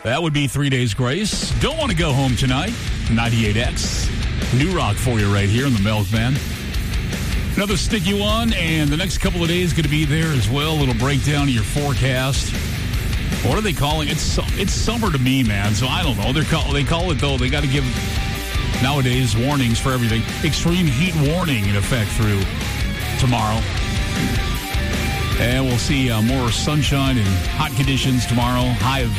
That would be 3 days grace. Don't want to go home tonight. 98X. New rock for you right here in the Milkman. Another sticky one, and the next couple of days going to be there as well. A little breakdown of your forecast. What are they calling it? It's summer to me, man, so I don't know. They call it, though, they got to give, nowadays, warnings for everything. Extreme heat warning in effect through tomorrow. And we'll see more sunshine and hot conditions tomorrow. High of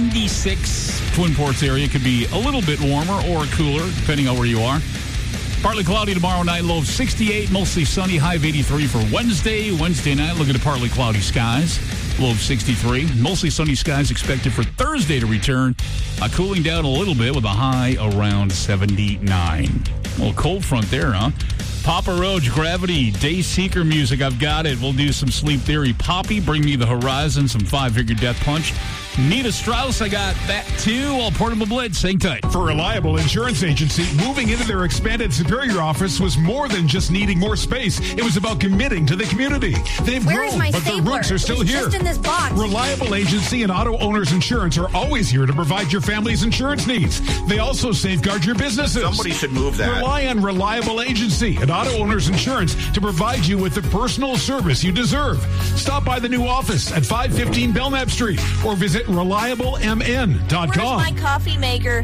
96. Twin Ports area could be a little bit warmer or cooler, depending on where you are. Partly cloudy tomorrow night, low of 68. Mostly sunny, high of 83 for Wednesday. Wednesday night, looking at partly cloudy skies, low of 63. Mostly sunny skies expected for Thursday to return. Cooling down a little bit with a high around 79. A little cold front there, huh? Papa Roach, Gravity, Day Seeker music. I've got it. We'll do some Sleep Theory. Poppy, Bring Me the Horizon, some Five Finger Death Punch. Nita Strauss, I got that too. All Portable Blitz, hang tight. For Reliable Insurance Agency, moving into their expanded Superior office was more than just needing more space. It was about committing to the community. They've grown, but their roots are still here. Just in this box. Reliable Agency and Auto Owners Insurance are always here to provide your family's insurance needs. They also safeguard your businesses. Somebody should move that. Rely on Reliable Agency and Auto Owners Insurance to provide you with the personal service you deserve. Stop by the new office at 515 Belknap Street or visit ReliableMN.com. Where's my coffee maker?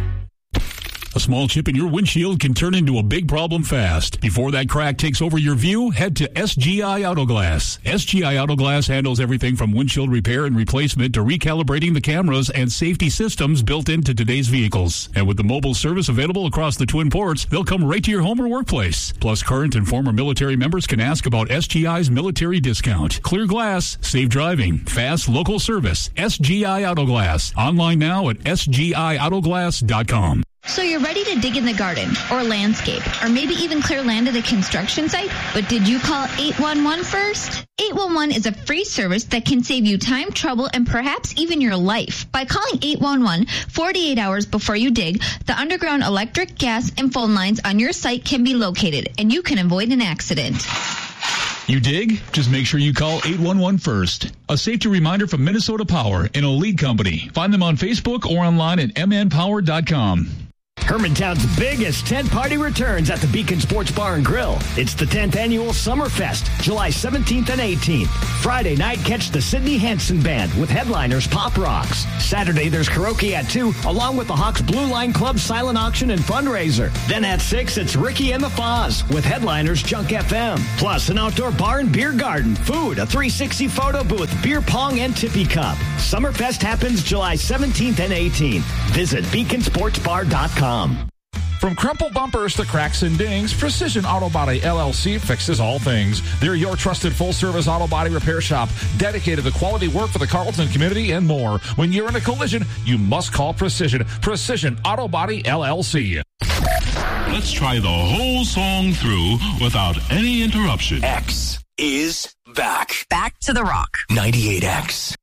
A small chip in your windshield can turn into a big problem fast. Before that crack takes over your view, head to SGI Auto Glass. SGI Auto Glass handles everything from windshield repair and replacement to recalibrating the cameras and safety systems built into today's vehicles. And with the mobile service available across the Twin Ports, they'll come right to your home or workplace. Plus, current and former military members can ask about SGI's military discount. Clear glass, safe driving, fast local service. SGI Auto Glass. Online now at sgiautoglass.com. So you're ready to dig in the garden or landscape or maybe even clear land at a construction site, but did you call 811 first? 811 is a free service that can save you time, trouble, and perhaps even your life. By calling 811 48 hours before you dig, the underground electric, gas, and phone lines on your site can be located, and you can avoid an accident. You dig? Just make sure you call 811 first. A safety reminder from Minnesota Power, an Elite company. Find them on Facebook or online at mnpower.com. Hermantown's biggest tent party returns at the Beacon Sports Bar and Grill. It's the 10th annual Summerfest, July 17th and 18th. Friday night, catch the Sidney Hansen Band with headliners Pop Rocks. Saturday, there's karaoke at 2, along with the Hawks Blue Line Club silent auction and fundraiser. Then at 6, it's Ricky and the Foz with headliners Junk FM. Plus, an outdoor bar and beer garden, food, a 360 photo booth, beer pong, and tippy cup. Summerfest happens July 17th and 18th. Visit beaconsportsbar.com. From crumpled bumpers to cracks and dings, Precision Auto Body LLC fixes all things. They're your trusted full-service auto body repair shop, dedicated to quality work for the Carlton community and more. When you're in a collision, you must call Precision. Precision Auto Body LLC. Let's try the whole song through without any interruption. X is back. Back to the rock. 98X.